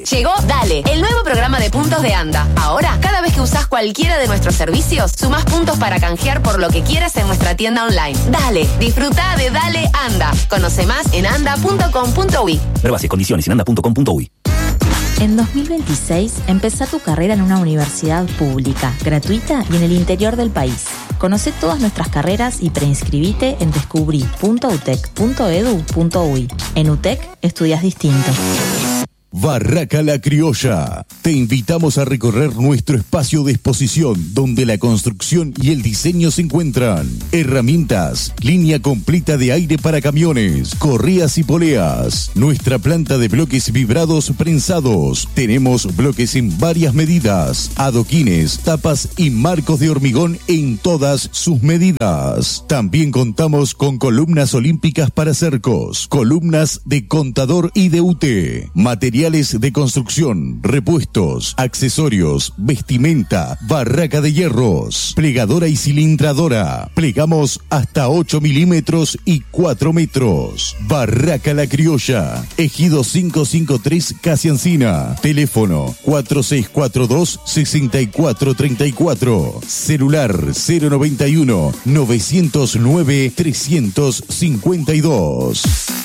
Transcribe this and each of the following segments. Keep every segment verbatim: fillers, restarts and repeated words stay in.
Llegó Dale, el nuevo programa de puntos de ANDA. Ahora, cada vez que usás cualquiera de nuestros servicios, sumás puntos para canjear por lo que quieras en nuestra tienda online. Dale, disfruta de Dale ANDA. Conoce más en anda punto com punto uy. Ver bases, condiciones en anda punto com punto uy. En dos mil veintiséis, empezá tu carrera en una universidad pública, gratuita y en el interior del país. Conoce todas nuestras carreras y preinscribite en descubrí punto utec punto edu punto uy. En UTEC, estudias distinto. Barraca La Criolla. Te invitamos a recorrer nuestro espacio de exposición donde la construcción y el diseño se encuentran. Herramientas, línea completa de aire para camiones, correas y poleas. Nuestra planta de bloques vibrados prensados. Tenemos bloques en varias medidas, adoquines, tapas y marcos de hormigón en todas sus medidas. También contamos con columnas olímpicas para cercos, columnas de contador y de U T, materiales de construcción, repuestos, accesorios, vestimenta, barraca de hierros, plegadora y cilindradora. Plegamos hasta ocho milímetros y cuatro metros. Barraca La Criolla, Ejido quinientos cincuenta y tres, Casi Encina. Teléfono cuatro seis cuatro dos, seis cuatro tres cuatro. Celular cero noventa y uno, novecientos nueve, trescientos cincuenta y dos.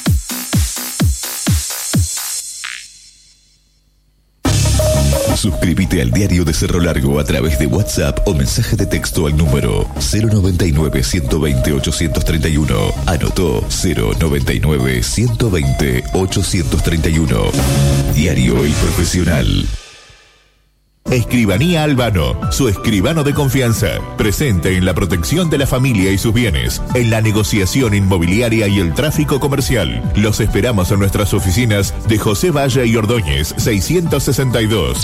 Suscríbete al Diario de Cerro Largo a través de WhatsApp o mensaje de texto al número cero noventa y nueve, ciento veinte, ochocientos treinta y uno. Anotó cero noventa y nueve, ciento veinte, ochocientos treinta y uno. Diario El Profesional. Escribanía Albano, su escribano de confianza, presente en la protección de la familia y sus bienes, en la negociación inmobiliaria y el tráfico comercial. Los esperamos en nuestras oficinas de José Valle y Ordóñez, seiscientos sesenta y dos.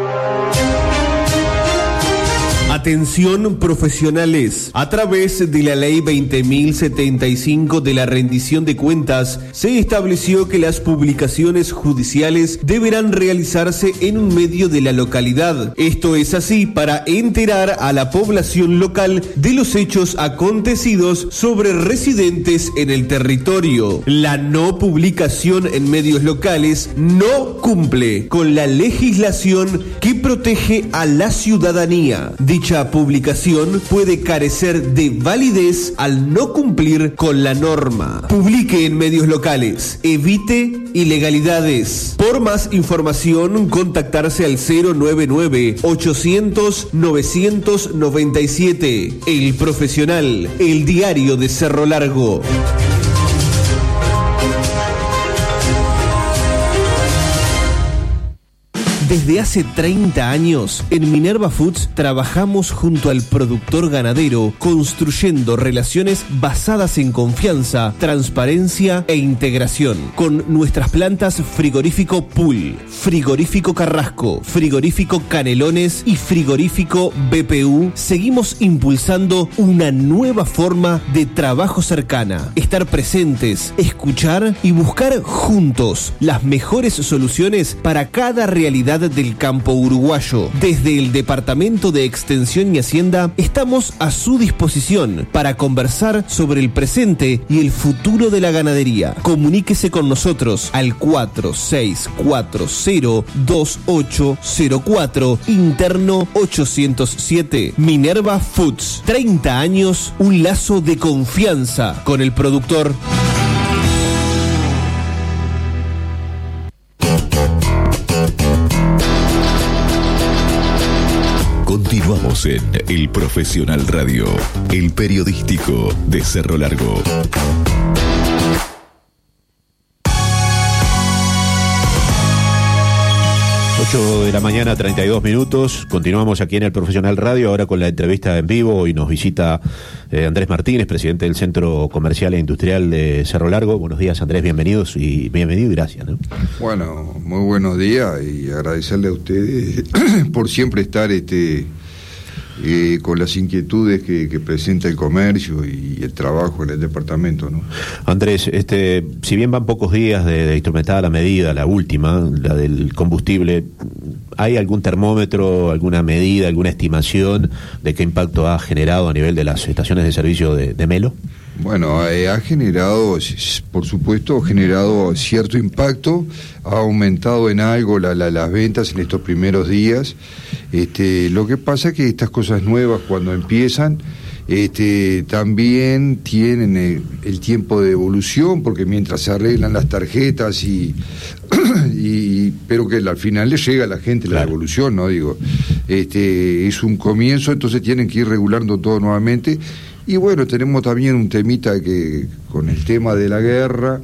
Atención profesionales, a través de la ley veinte mil setenta y cinco de la rendición de cuentas, se estableció que las publicaciones judiciales deberán realizarse en un medio de la localidad. Esto es así para enterar a la población local de los hechos acontecidos sobre residentes en el territorio. La no publicación en medios locales no cumple con la legislación que protege a la ciudadanía. Dicha publicación puede carecer de validez al no cumplir con la norma. Publique en medios locales. Evite ilegalidades. Por más información, contactarse al cero noventa y nueve, ochocientos, novecientos noventa y siete. El Profesional, el diario de Cerro Largo. Desde hace treinta años, en Minerva Foods trabajamos junto al productor ganadero, construyendo relaciones basadas en confianza, transparencia e integración. Con nuestras plantas Frigorífico Pool, Frigorífico Carrasco, Frigorífico Canelones y Frigorífico B P U, seguimos impulsando una nueva forma de trabajo cercana. Estar presentes, escuchar y buscar juntos las mejores soluciones para cada realidad del campo uruguayo. Desde el Departamento de Extensión y Hacienda estamos a su disposición para conversar sobre el presente y el futuro de la ganadería. Comuníquese con nosotros al cuatro seis cuatro cero, dos ocho cero cuatro, interno ochocientos siete. Minerva Foods, treinta años, un lazo de confianza con el productor. Continuamos en El Profesional Radio, el periodístico de Cerro Largo. ocho de la mañana, treinta y dos minutos. Continuamos aquí en El Profesional Radio, ahora con la entrevista en vivo. Hoy nos visita eh, Andrés Martínez, presidente del Centro Comercial e Industrial de Cerro Largo. Buenos días, Andrés, bienvenidos y bienvenido y gracias, ¿no? Bueno, muy buenos días y agradecerle a ustedes por siempre estar este eh, con las inquietudes que, que presenta el comercio y el trabajo en el departamento, ¿no? Andrés, este, si bien van pocos días de, de instrumentada la medida, la última, la del combustible, ¿hay algún termómetro, alguna medida, alguna estimación de qué impacto ha generado a nivel de las estaciones de servicio de, de Melo? Bueno, eh, ha generado, por supuesto, ha generado cierto impacto, ha aumentado en algo la, la, las ventas en estos primeros días. Este, lo que pasa es que estas cosas nuevas cuando empiezan, este, también tienen el, el tiempo de evolución, porque mientras se arreglan las tarjetas y, y pero que al final le llega a la gente la devolución, ¿no? Digo, este, es un comienzo, entonces tienen que ir regulando todo nuevamente. Y bueno, tenemos también un temita que con el tema de la guerra,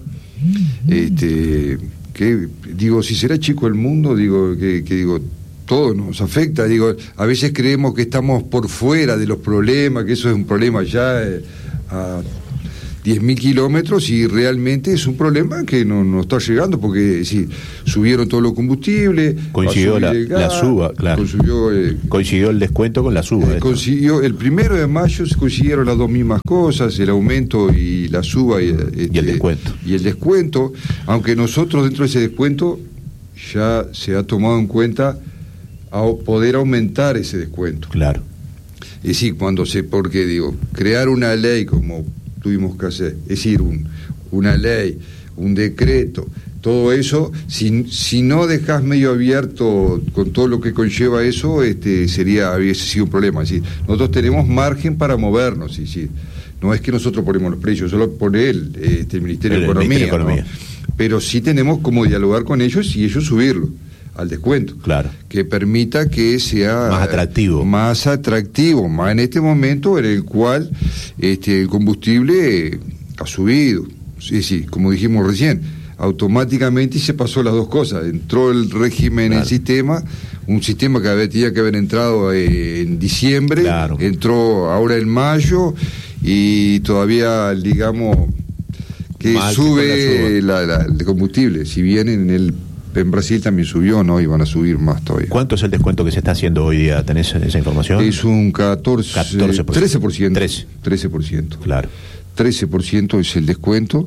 este, que digo, si será chico el mundo, digo, que, que digo, todo nos afecta, digo, a veces creemos que estamos por fuera de los problemas, que eso es un problema ya eh, a diez mil kilómetros, y realmente es un problema que no nos está llegando, porque si subieron todos los combustibles, coincidió la, el gas, la suba, claro, coincidió, eh, coincidió el descuento con la suba, eh, consiguió, el primero de mayo se consiguieron las dos mismas cosas, el aumento y la suba y, este, y el descuento y el descuento, aunque nosotros dentro de ese descuento ya se ha tomado en cuenta a poder aumentar ese descuento. Claro. Es decir, cuando se, porque digo, crear una ley como tuvimos que hacer, es decir, un, una ley, un decreto, todo eso, si, si no dejas medio abierto con todo lo que conlleva eso, este, sería, hubiese sido un problema. Es decir, nosotros tenemos margen para movernos, es decir, no es que nosotros ponemos los precios, solo pone el, este, el Ministerio de Economía, Ministerio de Economía. ¿no? Pero sí tenemos como dialogar con ellos y ellos subirlo al descuento, claro, que permita que sea más atractivo, más atractivo, más en este momento en el cual este el combustible ha subido, sí, sí, como dijimos recién, automáticamente se pasó las dos cosas, entró el régimen claro. en el sistema, un sistema que había, tenía que haber entrado eh, en diciembre, claro. entró ahora en mayo y todavía, digamos, que Mal sube que la, la, el combustible, si bien en el en Brasil también subió, ¿no? Y van a subir más todavía. ¿Cuánto es el descuento que se está haciendo hoy día? ¿Tenés esa información? Es un catorce, catorce por ciento. trece por ciento. trece. trece por ciento. Claro. trece por ciento es el descuento,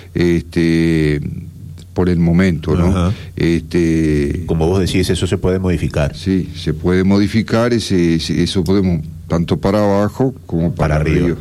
este, por el momento, ¿no? Ajá. Este, Como vos decís, eso se puede modificar. Sí, se puede modificar, ese, ese, eso podemos, tanto para abajo como para, para arriba. arriba.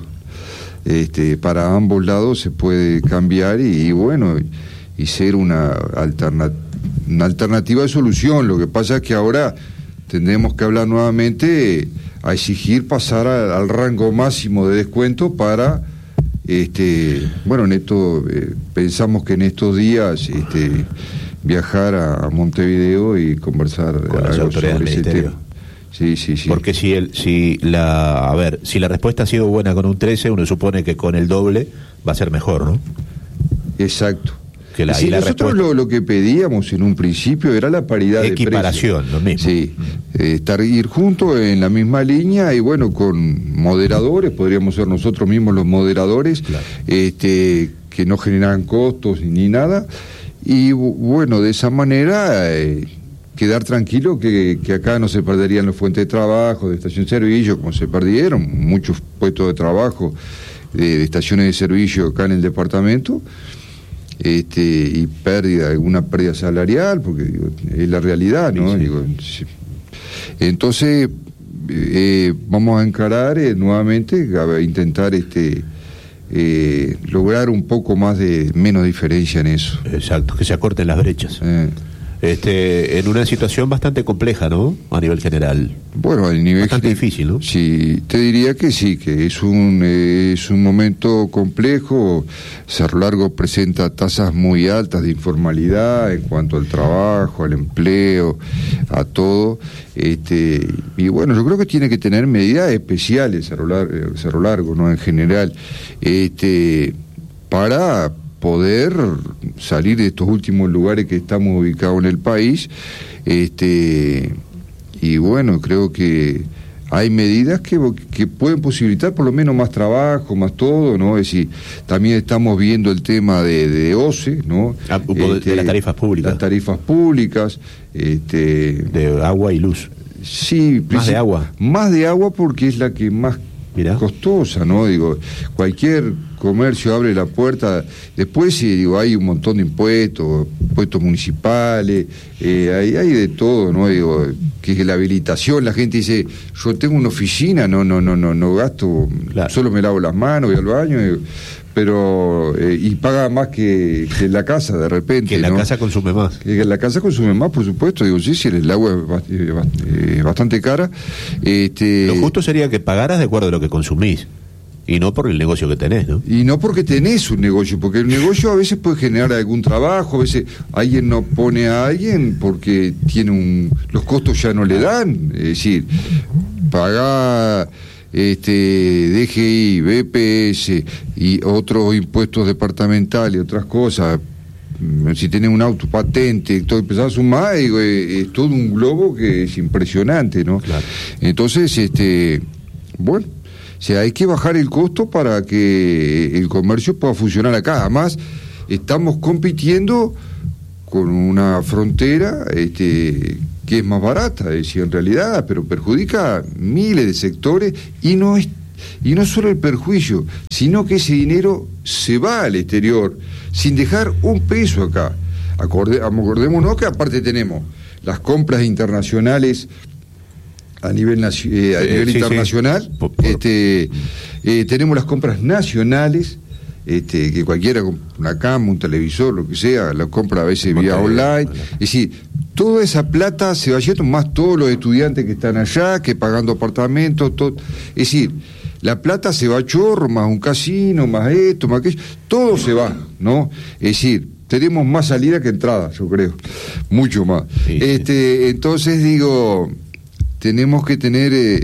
Este, para ambos lados se puede cambiar y, y bueno, y ser una alternativa. Una alternativa de solución. Lo que pasa es que ahora tendremos que hablar nuevamente a exigir pasar a, al rango máximo de descuento para, este, bueno, en esto eh, pensamos que en estos días este, viajar a, a Montevideo y conversar con las autoridades del ministerio. Sí, sí, sí. Porque si el, si la, a ver, si la respuesta ha sido buena con un trece, uno supone que con el doble va a ser mejor, ¿no? Exacto. Que la, sí, y la nosotros lo, lo que pedíamos en un principio era la paridad de equiparación, precios. Lo mismo. Sí, eh, estar ir juntos en la misma línea y bueno, con moderadores, podríamos ser nosotros mismos los moderadores, claro. este, que no generan costos ni nada, y bueno, de esa manera eh, quedar tranquilo que, que acá no se perderían las fuentes de trabajo, de estación de servicio, como se perdieron muchos puestos de trabajo de, de estaciones de servicio acá en el departamento. Este, y pérdida, alguna pérdida salarial, porque digo, es la realidad, ¿no? Sí, sí. Digo, sí. Entonces, eh, vamos a encarar eh, nuevamente, a intentar este eh, lograr un poco más de, menos diferencia en eso. Exacto, que se acorten las brechas. Eh. Este, en una situación bastante compleja, ¿no? A nivel general. Bueno, a nivel bastante general, difícil, ¿no? Sí, te diría que sí, que es un eh, es un momento complejo. Cerro Largo presenta tasas muy altas de informalidad en cuanto al trabajo, al empleo, a todo. Este, y bueno, yo creo que tiene que tener medidas especiales Cerro Largo, Cerro Largo, ¿no? En general, este, para poder salir de estos últimos lugares que estamos ubicados en el país, este, y bueno, creo que hay medidas que, que pueden posibilitar por lo menos más trabajo, más todo, ¿no? Es decir, también estamos viendo el tema de, de O C E, ¿no? Ah, este, de las tarifas públicas. Las tarifas públicas, este, de agua y luz. Sí, más de agua. Más de agua porque es la que más Mirá. costosa, ¿no? Digo, cualquier comercio abre la puerta. Después sí, digo, hay un montón de impuestos, impuestos municipales, eh, hay, hay de todo, ¿no? Digo, que la habilitación, la gente dice, yo tengo una oficina, no, no, no, no, no gasto, claro. Solo me lavo las manos, voy al baño, digo, pero eh, y paga más que, que en la casa de repente. Que en la ¿no? casa consume más. Que en la casa consume más, por supuesto. Digo, sí, si el agua es bastante cara. Este, Lo justo sería que pagaras de acuerdo a lo que consumís. Y no por el negocio que tenés, ¿no? Y no porque tenés un negocio, porque el negocio a veces puede generar algún trabajo, a veces alguien no pone a alguien porque tiene un... los costos ya no le dan, es decir, pagar este D G I, B P S y otros impuestos departamentales y otras cosas, si tenés un auto, patente, todo, empezás a sumar, es, es todo un globo que es impresionante, ¿no? Claro. Entonces, este, bueno... O sea, hay que bajar el costo para que el comercio pueda funcionar acá. Además, estamos compitiendo con una frontera este, que es más barata, es decir, en realidad, pero perjudica miles de sectores y no es y no solo el perjuicio, sino que ese dinero se va al exterior sin dejar un peso acá. Acorde, acordémonos que aparte tenemos las compras internacionales a nivel, naci- eh, a nivel sí, internacional, sí. Por, por... Este, eh, tenemos las compras nacionales, este, que cualquiera, una cama, un televisor, lo que sea, la compra a veces vía online, vale. Es decir, toda esa plata se va yendo, más todos los estudiantes que están allá, que pagando apartamentos, todo, es decir, la plata se va a chorro, más un casino, más esto, más aquello, todo se va, ¿no? Es decir, tenemos más salida que entrada, yo creo, mucho más. Sí, este, sí. Entonces digo... tenemos que tener eh,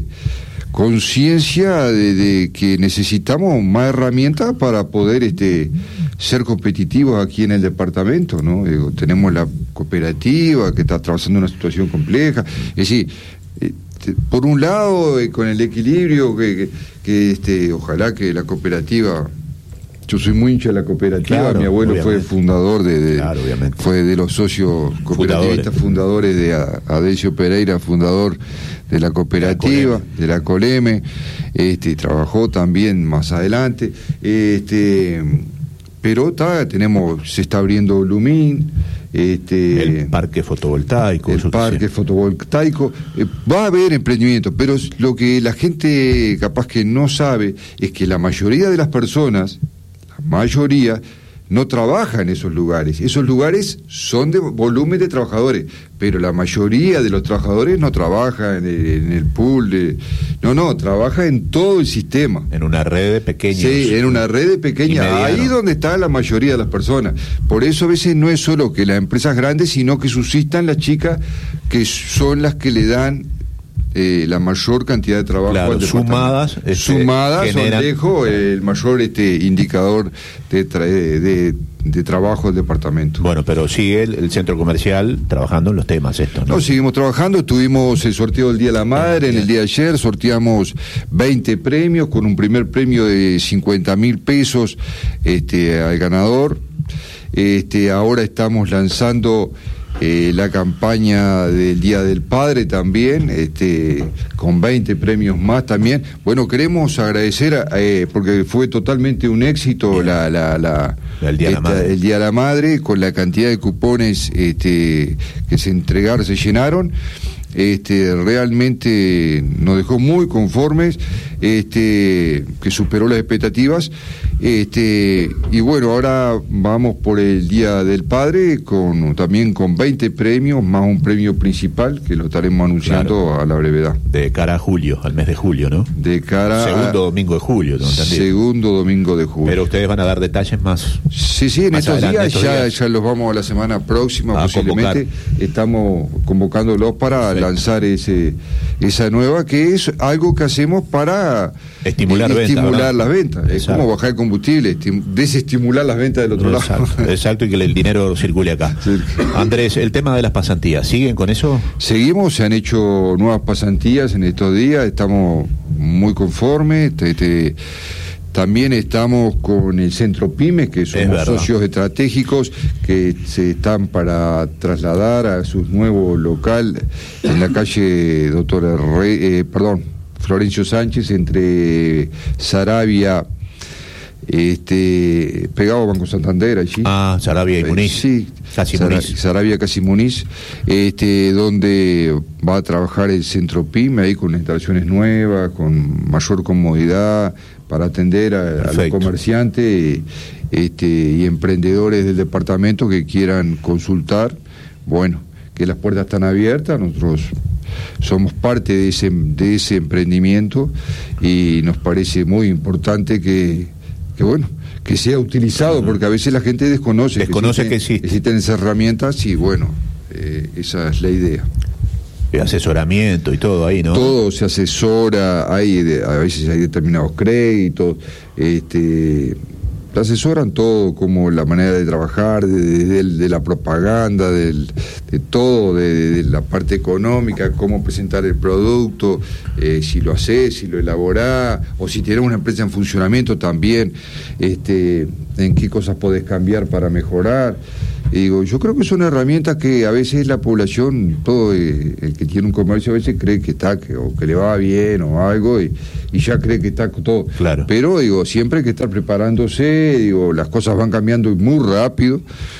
conciencia de, de que necesitamos más herramientas para poder este, ser competitivos aquí en el departamento, ¿no? Digo, tenemos la cooperativa que está atravesando una situación compleja, es decir, eh, te, por un lado, eh, con el equilibrio que, que, que este, ojalá que la cooperativa... Yo soy muy hincha de la cooperativa, claro, mi abuelo obviamente. fue fundador de, de claro, fue de los socios cooperativistas fundadores, fundadores de Adecio Pereira, fundador de la cooperativa, la de la Coleme, este, trabajó también más adelante, este, pero está, tenemos, se está abriendo Lumín, este, el parque fotovoltaico, el parque fotovoltaico, eh, va a haber emprendimiento, pero lo que la gente capaz que no sabe es que la mayoría de las personas, la mayoría no trabaja en esos lugares. Esos lugares son de volumen de trabajadores, pero la mayoría de los trabajadores no trabaja en el, en el pool, de, no, no, trabaja en todo el sistema. En una red de pequeños. Sí, en una red de pequeñas. Ahí donde está la mayoría de las personas. Por eso a veces no es solo que las empresas grandes, sino que subsistan las chicas que son las que le dan Eh, la mayor cantidad de trabajo claro, al sumadas este, sumadas generan... son lejos el mayor este indicador de, tra- de, de trabajo del departamento. Bueno, pero sigue el, el centro comercial trabajando en los temas estos, ¿no? No, seguimos trabajando, tuvimos el sorteo del Día de la Madre, en el día de ayer sorteamos veinte premios con un primer premio de cincuenta mil pesos este, al ganador. Este, ahora estamos lanzando Eh, la campaña del Día del Padre también, este, con veinte premios más también. Bueno, queremos agradecer, a, eh, porque fue totalmente un éxito la, la, la, el, día esta, la el Día de la Madre, con la cantidad de cupones este, que se entregaron, se llenaron. Este, realmente nos dejó muy conformes, este, que superó las expectativas, este, y bueno, ahora vamos por el Día del Padre con también con veinte premios más un premio principal que lo estaremos anunciando claro. a la brevedad. De cara a julio, al mes de julio, ¿no? De cara segundo a... domingo de julio, ¿no? Segundo domingo de julio. Pero ustedes van a dar detalles más. Sí, sí, en más estos días, estos ya, días. ya los vamos a la semana próxima, a posiblemente. Convocar. Estamos convocándolos para sí. lanzar ese esa nueva, que es algo que hacemos para estimular, eh, venta, estimular las ventas. Exacto. Es como bajar el combustible, desestimular las ventas del otro exacto, lado. Exacto, y que el dinero circule acá. Sí. Andrés, el tema de las pasantías, ¿siguen con eso? Seguimos, se han hecho nuevas pasantías en estos días, estamos muy conformes. Te, te, También estamos con el Centro Pymes, que somos socios estratégicos que se están para trasladar a su nuevo local en la calle Doctor Re, eh, perdón, Florencio Sánchez, entre Saravia este, pegado a Banco Santander allí. Ah, Sarabia y Muniz. Sí, Casi Sara, Muniz. Sarabia Casi Muniz, este, donde va a trabajar el centro PYME ahí con instalaciones nuevas, con mayor comodidad para atender a, a los comerciantes este, y emprendedores del departamento que quieran consultar. Bueno, que las puertas están abiertas, nosotros somos parte de ese, de ese emprendimiento y nos parece muy importante que, que bueno, que sea utilizado, uh-huh. porque a veces la gente desconoce, desconoce que, existen, que existen esas herramientas y bueno, eh, esa es la idea. El asesoramiento y todo ahí, ¿no? Todo se asesora, hay de, a veces hay determinados créditos, este, te asesoran todo, como la manera de trabajar, de, de, de la propaganda, del, de todo, de, de la parte económica, cómo presentar el producto, eh, si lo haces, si lo elaborás, o si tienes una empresa en funcionamiento también, este, en qué cosas podés cambiar para mejorar. Y digo, yo creo que son herramientas que a veces la población, todo eh, el que tiene un comercio a veces cree que está, que, o que le va bien o algo, y, y ya cree que está todo. Claro. Pero digo, siempre hay que estar preparándose, digo, las cosas van cambiando muy rápido,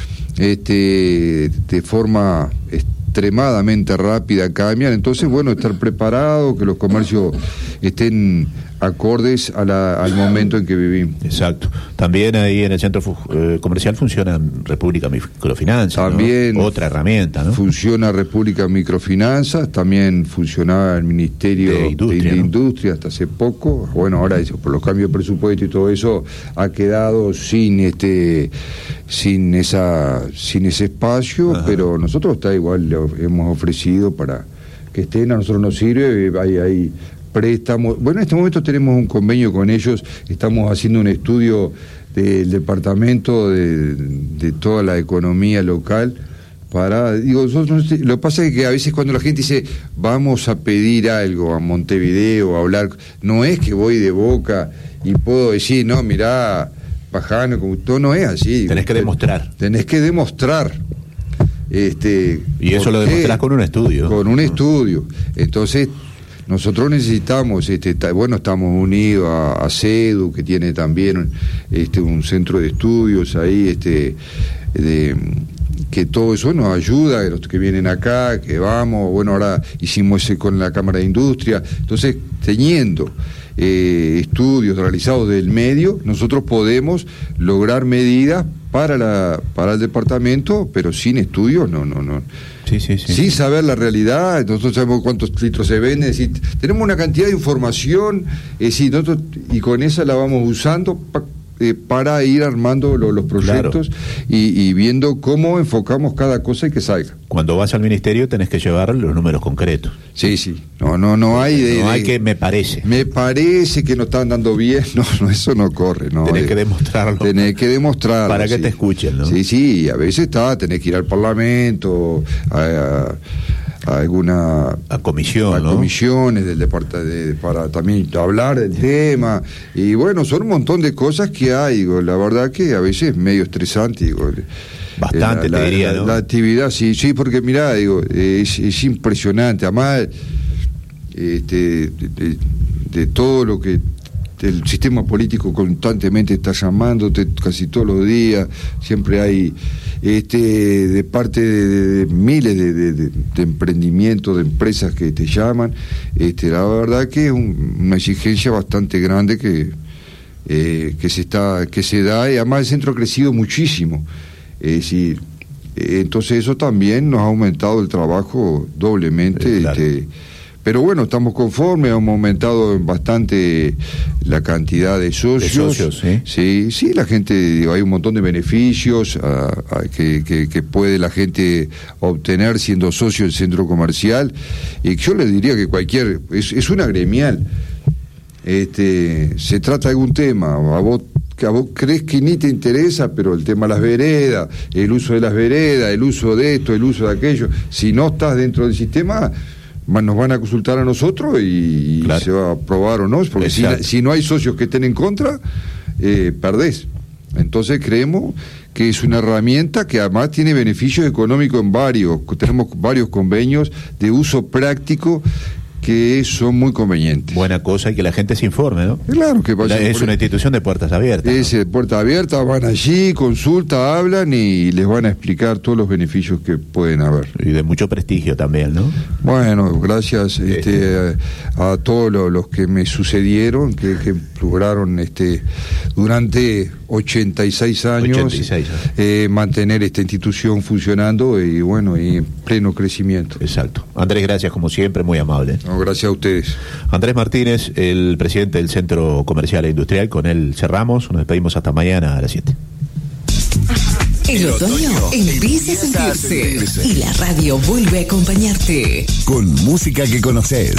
este, de forma extremadamente rápida cambian, entonces bueno, estar preparado, que los comercios estén acordes a la, al momento en que vivimos. Exacto. También ahí en el centro eh, comercial funciona República Microfinanzas, también, ¿no? Otra herramienta, ¿no? Funciona República Microfinanzas, también funcionaba el Ministerio de Industria, de, de ¿no? Industria hasta hace poco. Bueno, ahora eso, por los cambios de presupuesto y todo eso, ha quedado sin este sin esa sin ese espacio. Ajá. Pero nosotros está igual, le hemos ofrecido para que estén, a nosotros nos sirve, hay, hay préstamos. Bueno, en este momento tenemos un convenio con ellos, estamos haciendo un estudio del departamento de, de toda la economía local para, digo, nosotros, lo que pasa es que a veces cuando la gente dice vamos a pedir algo a Montevideo, a hablar, no es que voy de boca y puedo decir, no, mirá, Pajano, como todo, no es así. Tenés que demostrar. Tenés que demostrar. Este, y eso lo demostrás con un estudio. Con un estudio. Entonces, nosotros necesitamos, este, bueno, estamos unidos a, a CEDU, que tiene también este, un centro de estudios ahí, este, de, que todo eso nos ayuda, los que vienen acá, que vamos, bueno, ahora hicimos ese con la Cámara de Industria, entonces, teniendo eh, estudios realizados del medio, nosotros podemos lograr medidas para la para el departamento, pero sin estudios, no, no, no. Sí, sí, sí. Sin saber la realidad, nosotros sabemos cuántos litros se venden, es decir, tenemos una cantidad de información, es decir, nosotros, y con esa la vamos usando pa, eh, para ir armando lo, los proyectos, claro. y, y viendo cómo enfocamos cada cosa y que salga. Cuando vas al ministerio tenés que llevar los números concretos. Sí, sí, no, no, no hay de, no hay de, que me parece. Me parece que no están dando bien, no, no, eso no corre, no. Tenés eh, que demostrarlo. Tenés que demostrarlo. Para que sí. te escuchen, ¿no? Sí, sí, a veces está, tenés que ir al Parlamento, a, a a alguna a comisión, a ¿no? comisiones del departamento de, para también hablar del tema, y bueno, son un montón de cosas que hay, digo, la verdad que a veces es medio estresante, digo, bastante la, te diría, la, ¿no? La actividad, sí, sí, porque mirá, digo, es, es impresionante, además este, de, de, de todo lo que el sistema político constantemente está llamándote casi todos los días, siempre hay este de parte de, de, de miles de, de, de, de emprendimientos, de empresas que te llaman, este, la verdad que es un, una exigencia bastante grande que eh, que se está que se da, y además el centro ha crecido muchísimo, es decir, eh, entonces eso también nos ha aumentado el trabajo doblemente, eh, claro. este, pero bueno, estamos conformes, hemos aumentado bastante la cantidad de socios. De socios, ¿sí? Sí, sí, la gente, digo, hay un montón de beneficios a, a, que, que, que puede la gente obtener siendo socio del centro comercial. Y yo les diría que cualquier, es, es una gremial. Este, se trata de algún tema, a vos, que a vos crees que ni te interesa, pero el tema de las veredas, el uso de las veredas, el uso de esto, el uso de aquello, si no estás dentro del sistema, nos van a consultar a nosotros y, claro. y se va a aprobar o no, porque si, si no hay socios que estén en contra, eh, perdés. Entonces creemos que es una herramienta que además tiene beneficios económicos en varios, tenemos varios convenios de uso práctico que son muy convenientes. Buena cosa y que la gente se informe, ¿no? Claro que vaya. Es una institución de puertas abiertas. Es de puertas abiertas, van allí, consultan, hablan y les van a explicar todos los beneficios que pueden haber. Y de mucho prestigio también, ¿no? Bueno, gracias este, a, a todos los, los que me sucedieron, que, que lograron este, durante ochenta y seis años, ochenta y seis, eh, mantener esta institución funcionando y bueno, y en pleno crecimiento. Exacto. Andrés, gracias como siempre, muy amable. No, gracias a ustedes. Andrés Martínez, el presidente del Centro Comercial e Industrial, con él cerramos, nos despedimos hasta mañana a las siete. El otoño empieza a sentirse y la radio vuelve a acompañarte con música que conoces.